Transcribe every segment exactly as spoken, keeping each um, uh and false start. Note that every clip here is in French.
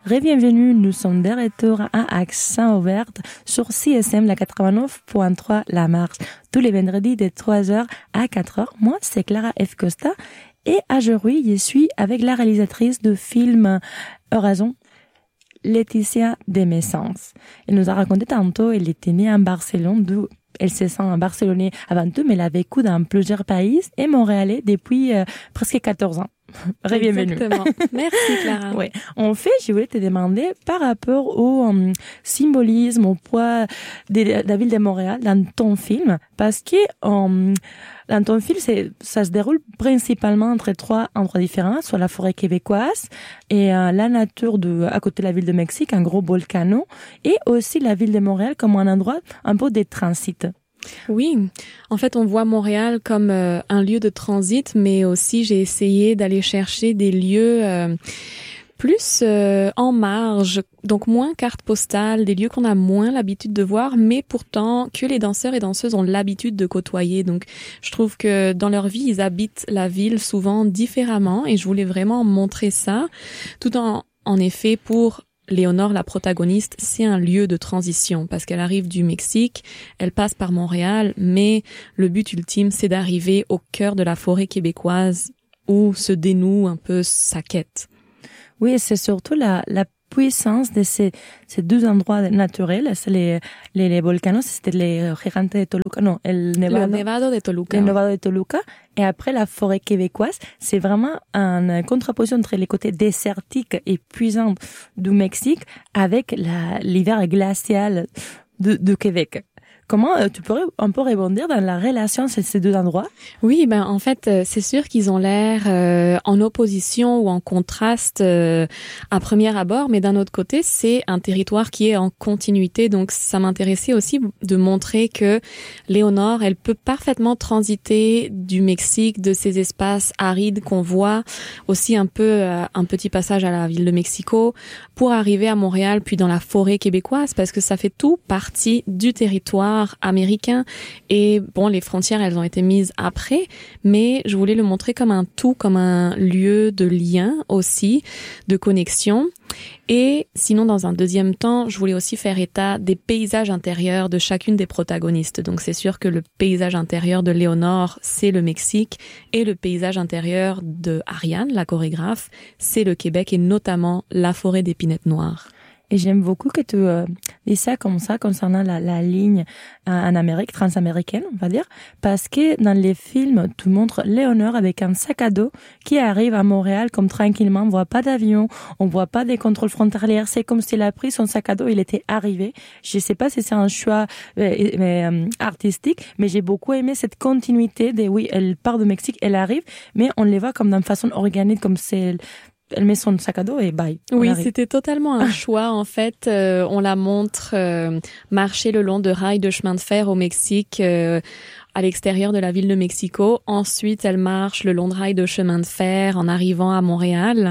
Re-bienvenue, nous sommes de retour à Accent ouvert sur C S M la quatre-vingt-neuf point trois La Marche, tous les vendredis de trois heures à quatre heures. Moi, c'est Clara F. Costa et aujourd'hui, je suis avec la réalisatrice de film Horizon, Laetitia de Messens. Elle nous a raconté tantôt, elle était née en Barcelone, d'où elle se sent un Barcelonais avant tout, mais elle a vécu dans plusieurs pays et Montréalais depuis euh, presque quatorze ans. Bienvenue. Exactement. Merci Clara. Ouais. En fait, je voulais te demander par rapport au um, symbolisme, au poids de, de la ville de Montréal dans ton film, parce que um, dans ton film, c'est, ça se déroule principalement entre trois endroits différents, soit la forêt québécoise et euh, la nature de à côté de la ville de Mexique, un gros volcano, et aussi la ville de Montréal comme un endroit un peu de transit. Oui, en fait, on voit Montréal comme euh, un lieu de transit, mais aussi j'ai essayé d'aller chercher des lieux euh, plus euh, en marge, donc moins carte postale, des lieux qu'on a moins l'habitude de voir, mais pourtant que les danseurs et danseuses ont l'habitude de côtoyer. Donc, je trouve que dans leur vie, ils habitent la ville souvent différemment, et je voulais vraiment montrer ça, tout en, en effet, pour Léonore, la protagoniste, c'est un lieu de transition parce qu'elle arrive du Mexique, elle passe par Montréal, mais le but ultime, c'est d'arriver au cœur de la forêt québécoise où se dénoue un peu sa quête. Oui, c'est surtout la, la puissance de ces, ces deux endroits naturels. C'est les, les, les volcans, c'était les Gigantes de Toluca, non, el Nevado, le Nevado de Toluca. Le Nevado de Toluca. Et après, la forêt québécoise, c'est vraiment une contraposition entre les côtés désertiques et puissants du Mexique avec la, l'hiver glacial de, de Québec. Comment euh, tu pourrais un peu rebondir dans la relation entre ces deux endroits? Oui, ben en fait, euh, c'est sûr qu'ils ont l'air euh, en opposition ou en contraste euh, à premier abord, mais d'un autre côté, c'est un territoire qui est en continuité. Donc, ça m'intéressait aussi de montrer que Léonore, elle peut parfaitement transiter du Mexique, de ces espaces arides qu'on voit, aussi un peu euh, un petit passage à la ville de Mexico, pour arriver à Montréal, puis dans la forêt québécoise, parce que ça fait tout partie du territoire américain. Et bon, les frontières, elles ont été mises après, mais je voulais le montrer comme un tout, comme un lieu de lien aussi, de connexion. Et sinon, dans un deuxième temps, je voulais aussi faire état des paysages intérieurs de chacune des protagonistes. Donc, c'est sûr que le paysage intérieur de Léonore, c'est le Mexique, et le paysage intérieur de Ariane, la chorégraphe, c'est le Québec, et notamment la forêt d'épinettes noires. Et j'aime beaucoup que tu euh, dis ça comme ça concernant la, la ligne euh, en Amérique, transaméricaine, on va dire, parce que dans les films, tu montres Léonore avec un sac à dos qui arrive à Montréal comme tranquillement, on voit pas d'avion, on voit pas des contrôles frontaliers, c'est comme s'il a pris son sac à dos, il était arrivé. Je sais pas si c'est un choix euh, euh, artistique, mais j'ai beaucoup aimé cette continuité de, oui, elle part du Mexique, elle arrive, mais on les voit comme d'une façon organique, comme c'est elle met son sac à dos et bye. Oui, c'était totalement un choix. En fait, euh, on la montre euh, marcher le long de rails de chemin de fer au Mexique, euh, à l'extérieur de la ville de Mexico. Ensuite, elle marche le long de rails de chemin de fer en arrivant à Montréal.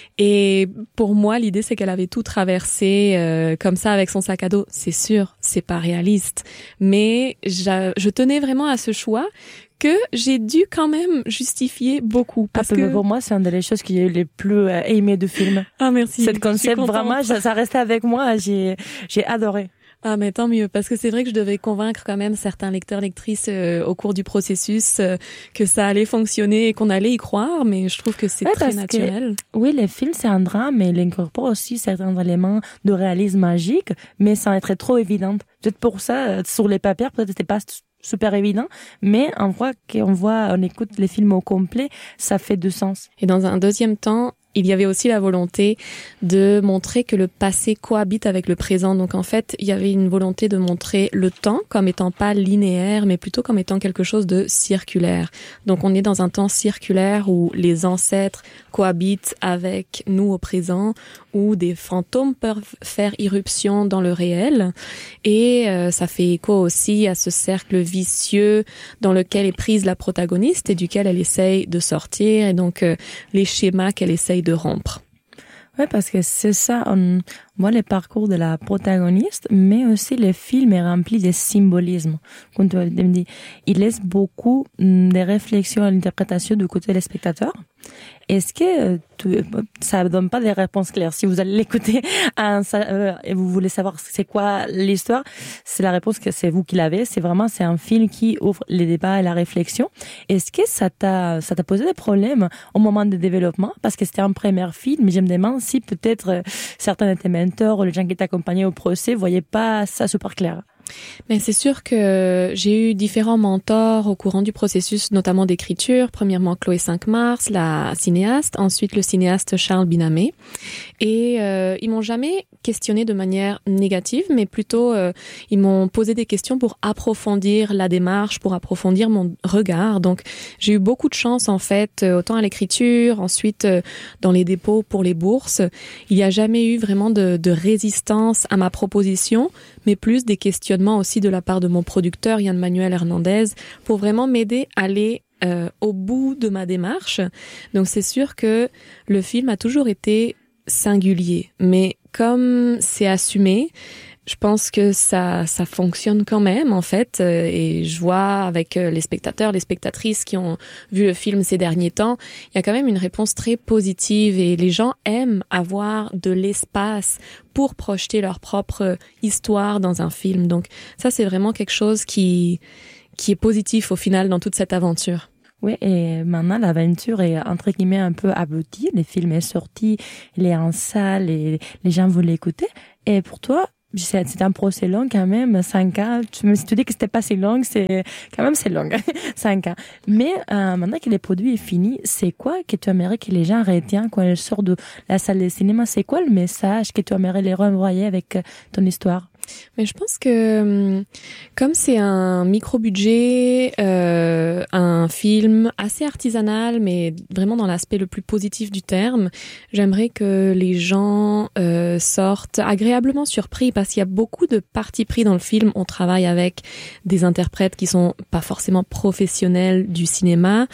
Et pour moi, l'idée, c'est qu'elle avait tout traversé euh, comme ça avec son sac à dos. C'est sûr, c'est pas réaliste. Mais je tenais vraiment à ce choix que j'ai dû quand même justifier beaucoup. Parce ah, que pour moi, c'est une des choses que j'ai les plus euh, aimées du film. Ah, merci. Cette concept, vraiment, ça, ça restait avec moi. J'ai, j'ai adoré. Ah, mais tant mieux, parce que c'est vrai que je devais convaincre quand même certains lecteurs, lectrices euh, au cours du processus euh, que ça allait fonctionner et qu'on allait y croire, mais je trouve que c'est ouais, très naturel. Que, oui, le film, c'est un drame, mais il incorpore aussi certains éléments de réalisme magique, mais sans être trop évident. Peut-être pour ça, sur les papiers, peut-être c'était pas super évident, mais on voit qu'on voit, on écoute les films au complet, ça fait du sens. Et dans un deuxième temps, il y avait aussi la volonté de montrer que le passé cohabite avec le présent. Donc en fait, il y avait une volonté de montrer le temps comme étant pas linéaire, mais plutôt comme étant quelque chose de circulaire. Donc on est dans un temps circulaire où les ancêtres cohabitent avec nous au présent, où des fantômes peuvent faire irruption dans le réel. Et euh, ça fait écho aussi à ce cercle vicieux dans lequel est prise la protagoniste et duquel elle essaye de sortir. Et donc euh, les schémas qu'elle essaye de rompre. Ouais, parce que c'est ça, on, voit le parcours de la protagoniste, mais aussi le film est rempli de symbolisme. Comme tu as dit, il laisse beaucoup de réflexions à l'interprétation du côté des spectateurs. Est-ce que tu, ça ne donne pas des réponses claires? Si vous allez l'écouter un, euh, et vous voulez savoir c'est quoi l'histoire, c'est la réponse que c'est vous qui l'avez. C'est vraiment, c'est un film qui ouvre les débats et la réflexion. Est-ce que ça t'a, ça t'a posé des problèmes au moment de développement? Parce que c'était un premier film, mais je me demande si peut-être euh, certains de tes mentors ou les gens qui t'accompagnaient au procès voyaient pas ça super clair. Mais c'est sûr que j'ai eu différents mentors au courant du processus, notamment d'écriture. Premièrement, Chloé cinq mars, la cinéaste. Ensuite, le cinéaste Charles Binamé. Et euh, ils m'ont jamais questionné de manière négative, mais plutôt euh, ils m'ont posé des questions pour approfondir la démarche, pour approfondir mon regard. Donc, j'ai eu beaucoup de chance en fait, autant à l'écriture, ensuite euh, dans les dépôts pour les bourses. Il n'y a jamais eu vraiment de, de résistance à ma proposition, mais plus des questionnements aussi de la part de mon producteur Yann Manuel Hernandez pour vraiment m'aider à aller euh, au bout de ma démarche. Donc c'est sûr que le film a toujours été singulier, mais comme c'est assumé, je pense que ça ça fonctionne quand même en fait, et je vois avec les spectateurs, les spectatrices qui ont vu le film ces derniers temps, il y a quand même une réponse très positive et les gens aiment avoir de l'espace pour projeter leur propre histoire dans un film. Donc ça c'est vraiment quelque chose qui qui est positif au final dans toute cette aventure. Oui, et maintenant, l'aventure est, entre guillemets, un peu aboutie. Le film est sorti, il est en salle et les gens veulent l'écouter. Et pour toi, c'est un procès long quand même, cinq ans. Tu me dis que c'était pas si long, c'est, quand même c'est long, cinq ans. Mais, euh, maintenant que le produit est fini, c'est quoi que tu aimerais que les gens retiennent quand ils sortent de la salle de cinéma? C'est quoi le message que tu aimerais les renvoyer avec ton histoire? Mais je pense que comme c'est un micro-budget, euh, un film assez artisanal, mais vraiment dans l'aspect le plus positif du terme, j'aimerais que les gens euh, sortent agréablement surpris parce qu'il y a beaucoup de parti pris dans le film. On travaille avec des interprètes qui sont pas forcément professionnels du cinéma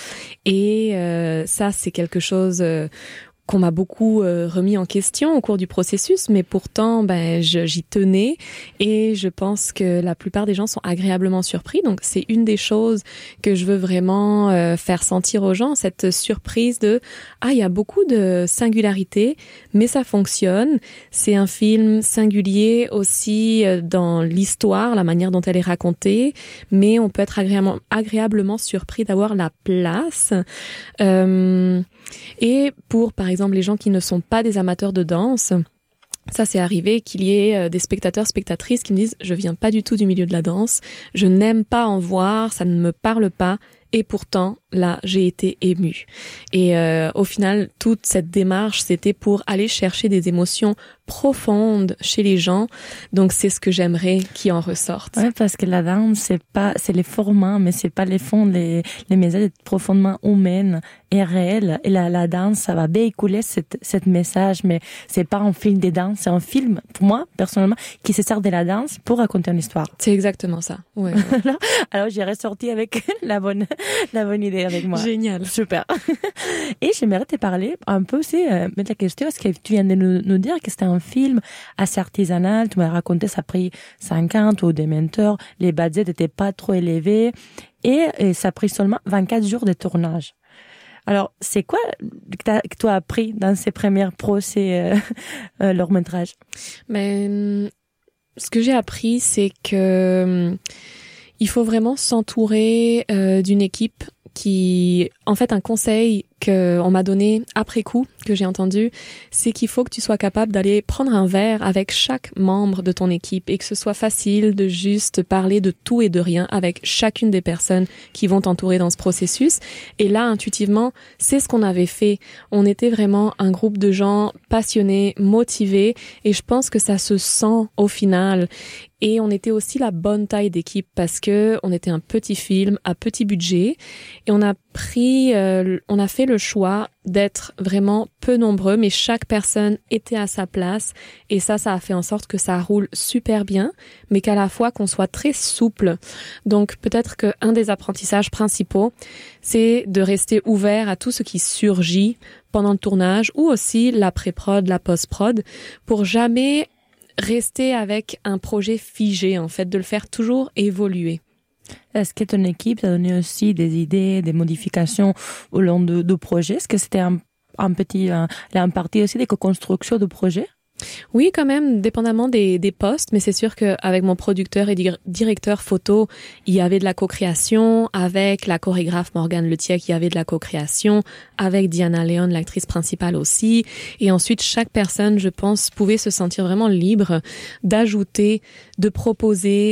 et euh, ça c'est quelque chose euh, qu'on m'a beaucoup euh, remis en question au cours du processus, mais pourtant, ben, je, j'y tenais et je pense que la plupart des gens sont agréablement surpris. Donc, c'est une des choses que je veux vraiment euh, faire sentir aux gens, cette surprise de « Ah, il y a beaucoup de singularité, mais ça fonctionne. » C'est un film singulier aussi euh, dans l'histoire, la manière dont elle est racontée, mais on peut être agréablement, agréablement surpris d'avoir la place. Euh, et pour, par exemple, les gens qui ne sont pas des amateurs de danse, ça c'est arrivé qu'il y ait des spectateurs, spectatrices qui me disent « Je viens pas du tout du milieu de la danse, je n'aime pas en voir, ça ne me parle pas. » Et pourtant, là, j'ai été émue. Et euh, au final, toute cette démarche, c'était pour aller chercher des émotions profondes chez les gens. Donc, c'est ce que j'aimerais qui en ressorte. Ouais, parce que la danse, c'est pas, c'est les formats, mais c'est pas les fonds, les, les messages profondément humaines et réels. Et la, la danse, ça va véhiculer cette, cette message, mais c'est pas un film de danse, c'est un film, pour moi, personnellement, qui se sert de la danse pour raconter une histoire. C'est exactement ça. Ouais. alors, alors, j'ai ressorti avec la bonne, la bonne idée avec moi. Génial. Super. Et j'aimerais te parler un peu aussi, euh, mettre la question, est-ce que tu viens de nous, nous dire que c'était un film assez artisanal, tu m'as raconté, ça a pris cinquante ou des mentors, les budgets n'étaient pas trop élevés, et, et ça a pris seulement vingt-quatre jours de tournage. Alors, c'est quoi que tu as appris dans ces premiers procès, euh, euh, leur métrage? Mais, ce que j'ai appris, c'est que, il faut vraiment s'entourer euh, d'une équipe qui, en fait, un conseil que on m'a donné après coup, que j'ai entendu, c'est qu'il faut que tu sois capable d'aller prendre un verre avec chaque membre de ton équipe et que ce soit facile de juste parler de tout et de rien avec chacune des personnes qui vont t'entourer dans ce processus. Et là, intuitivement, c'est ce qu'on avait fait. On était vraiment un groupe de gens passionnés, motivés, et je pense que ça se sent au final. Et on était aussi la bonne taille d'équipe parce que on était un petit film à petit budget et on a pris, euh, on a fait le choix d'être vraiment peu nombreux, mais chaque personne était à sa place et ça, ça a fait en sorte que ça roule super bien, mais qu'à la fois qu'on soit très souple. Donc peut-être qu'un des apprentissages principaux, c'est de rester ouvert à tout ce qui surgit pendant le tournage ou aussi la pré-prod, la post-prod, pour jamais rester avec un projet figé, en fait, de le faire toujours évoluer. Est-ce que ton équipe t'a donné aussi des idées, des modifications au long de, de projet? Est-ce que c'était un, un petit, un, un partie aussi des co-constructions de projets? Oui, quand même, dépendamment des, des postes, mais c'est sûr qu'avec mon producteur et dir- directeur photo, il y avait de la co-création, avec la chorégraphe Morgane Letiec, il y avait de la co-création, avec Diana Leon, l'actrice principale aussi, et ensuite chaque personne, je pense, pouvait se sentir vraiment libre d'ajouter, de proposer,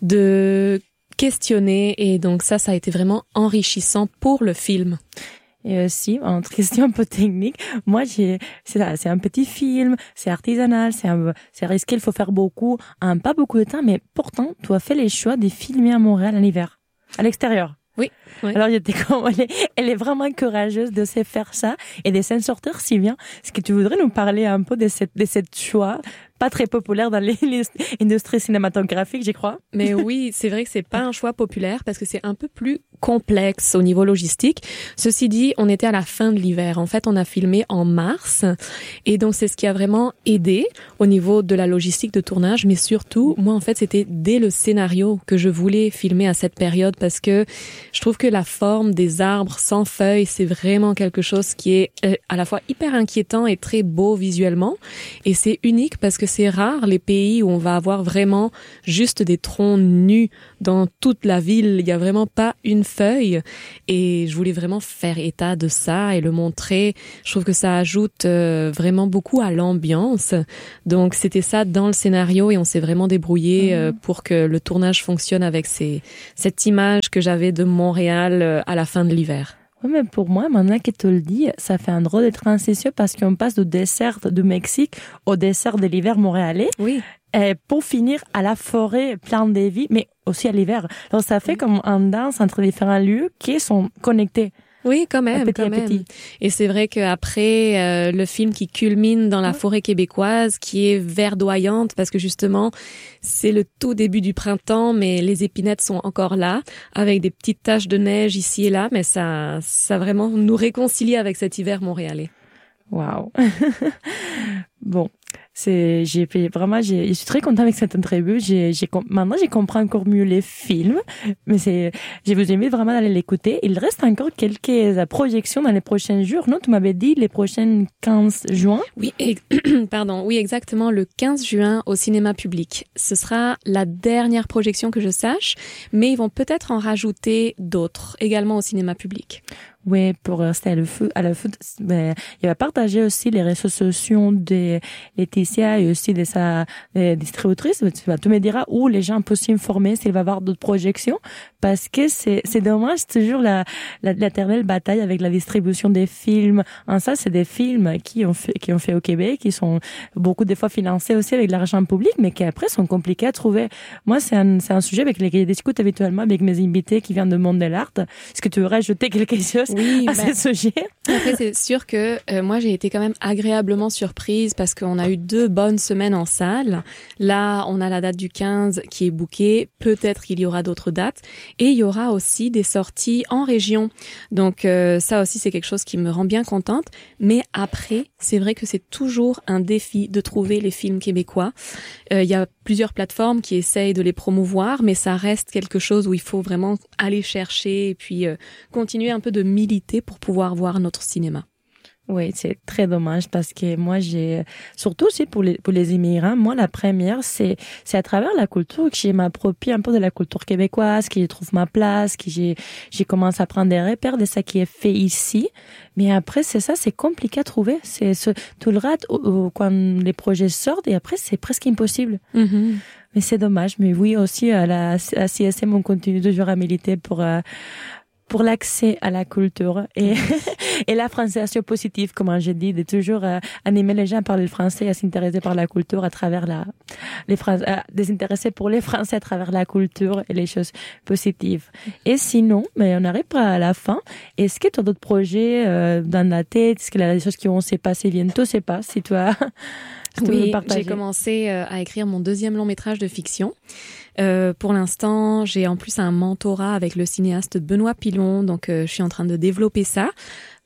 de questionner, et donc ça, ça a été vraiment enrichissant pour le film. Et aussi, en question un peu technique, moi, j'ai, c'est ça, c'est un petit film, c'est artisanal, c'est un, c'est risqué, il faut faire beaucoup, en pas beaucoup de temps, mais pourtant, tu as fait les choix de filmer à Montréal en hiver, à l'extérieur. Oui, oui. Alors, j'étais comme, elle est, elle est vraiment courageuse de se faire ça et de s'en sortir si bien. Est-ce que tu voudrais nous parler un peu de cette, de cette choix? Pas très populaire dans l'industrie cinématographique, j'y crois. Mais oui, c'est vrai que c'est pas un choix populaire parce que c'est un peu plus complexe au niveau logistique. Ceci dit, on était à la fin de l'hiver. En fait, on a filmé en mars et donc c'est ce qui a vraiment aidé au niveau de la logistique de tournage. Mais surtout, moi, en fait, c'était dès le scénario que je voulais filmer à cette période parce que je trouve que la forme des arbres sans feuilles, c'est vraiment quelque chose qui est à la fois hyper inquiétant et très beau visuellement. Et c'est unique parce que c'est rare les pays où on va avoir vraiment juste des troncs nus dans toute la ville. Il y a vraiment pas une feuille et je voulais vraiment faire état de ça et le montrer. Je trouve que ça ajoute euh, vraiment beaucoup à l'ambiance. Donc c'était ça dans le scénario et on s'est vraiment débrouillé euh, pour que le tournage fonctionne avec ces, cette image que j'avais de Montréal euh, à la fin de l'hiver. Oui, mais pour moi, maintenant que tu le dis, ça fait un drôle de transition parce qu'on passe du dessert du Mexique au dessert de l'hiver montréalais. Oui. Et pour finir à la forêt pleine de vie, mais aussi à l'hiver. Donc ça fait oui. comme un danse entre différents lieux qui sont connectés. Oui, quand même, petit quand même. Petit. Et c'est vrai qu'après euh, le film qui culmine dans la forêt québécoise, qui est verdoyante, parce que justement, c'est le tout début du printemps, mais les épinettes sont encore là, avec des petites taches de neige ici et là, mais ça, ça vraiment nous réconcilie avec cet hiver montréalais. Waouh. Bon, c'est, j'ai fait vraiment, j'ai, je suis très contente avec cette entrevue. J'ai, j'ai, maintenant, j'ai compris encore mieux les films, mais c'est, je vous invite vraiment d'aller l'écouter. Il reste encore quelques projections dans les prochains jours. Non, tu m'avais dit les prochaines quinze juin. Oui, et, pardon, oui, exactement, le quinze juin au cinéma public. Ce sera la dernière projection que je sache, mais ils vont peut-être en rajouter d'autres, également au cinéma public. Oui, pour rester à le feu, à la feu, ben, il va partager aussi les réseaux sociaux de Laetitia et aussi de sa de distributrice. Tu vas, tu me diras où les gens peuvent s'informer s'il va y avoir d'autres projections, parce que c'est, c'est dommage, c'est toujours la, la, l'éternelle bataille avec la distribution des films. En ça, c'est des films qui ont fait, qui ont fait au Québec, qui sont beaucoup des fois financés aussi avec de l'argent public, mais qui après sont compliqués à trouver. Moi, c'est un, c'est un sujet avec lequel je discute habituellement avec mes invités qui viennent du monde de l'art. Est-ce que tu veux rajouter quelque chose? Oui, à ben, ce sujet. Après, c'est sûr que euh, moi, j'ai été quand même agréablement surprise parce qu'on a eu deux bonnes semaines en salle. Là, on a la date du quinze qui est bookée. Peut-être qu'il y aura d'autres dates. Et il y aura aussi des sorties en région. Donc, euh, ça aussi, c'est quelque chose qui me rend bien contente. Mais après, c'est vrai que c'est toujours un défi de trouver les films québécois. Euh, il y a plusieurs plateformes qui essayent de les promouvoir, mais ça reste quelque chose où il faut vraiment aller chercher et puis euh, continuer un peu de militer pour pouvoir voir notre cinéma. Oui, c'est très dommage parce que moi j'ai, surtout aussi pour les pour les immigrants, moi la première c'est c'est à travers la culture que j'ai m'approprie un peu de la culture québécoise, que je trouve ma place, que j'ai j'ai commencé à prendre des repères de ça qui est fait ici. Mais après c'est ça, c'est compliqué à trouver. C'est ce tout le rate quand les projets sortent et après c'est presque impossible. Mm-hmm. Mais c'est dommage. Mais oui aussi à la à C S M on continue toujours à militer pour euh, pour l'accès à la culture et et la franciation positive, comme j'ai dit, de toujours euh, animer les gens à parler le français, à s'intéresser par la culture à travers la les Fran- euh, désintéresser pour les Français à travers la culture et les choses positives. Et sinon, mais on arrive à la fin. Est-ce que tu as d'autres projets euh, dans la tête? Est-ce qu'il y a des choses qui vont se passer bientôt? Je sais pas si toi. Oui, j'ai commencé euh, à écrire mon deuxième long métrage de fiction. Euh, pour l'instant, j'ai en plus un mentorat avec le cinéaste Benoît Pilon, donc euh, je suis en train de développer ça.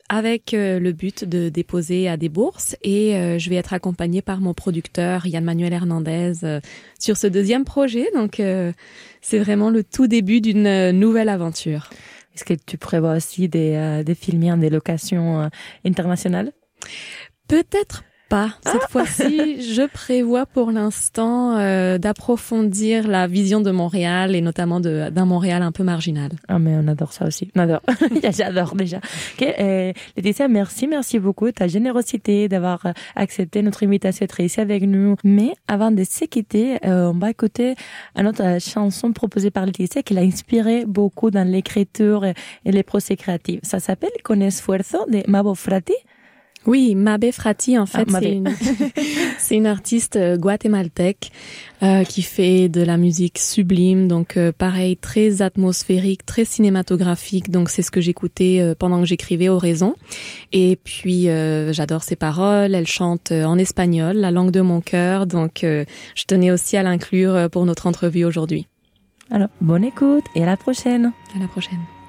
avec euh, le but de déposer à des bourses et euh, je vais être accompagnée par mon producteur Yann Manuel Hernandez euh, sur ce deuxième projet. Donc euh, c'est vraiment le tout début d'une euh, nouvelle aventure. Est-ce que tu prévois aussi des, euh, des films, des locations euh, internationales? Peut-être pas. Cette ah fois-ci, je prévois pour l'instant euh, d'approfondir la vision de Montréal et notamment de, d'un Montréal un peu marginal. Ah mais on adore ça aussi. On adore. J'adore déjà. Okay, euh, Laetitia, merci, merci beaucoup de ta générosité d'avoir accepté notre invitation d'être ici avec nous. Mais avant de se quitter, euh, on va écouter une autre chanson proposée par Laetitia qui l'a inspiré beaucoup dans l'écriture et, et les procès créatifs. Ça s'appelle Con Esfuerzo de Mabo Frati. Oui, Mabé Frati, en fait, ah, c'est une, c'est une artiste guatémaltèque euh, qui fait de la musique sublime, donc euh, pareil, très atmosphérique, très cinématographique. Donc c'est ce que j'écoutais euh, pendant que j'écrivais Oraison. Et puis euh, j'adore ses paroles. Elle chante en espagnol, la langue de mon cœur. Donc euh, je tenais aussi à l'inclure pour notre entrevue aujourd'hui. Alors bonne écoute et à la prochaine. À la prochaine.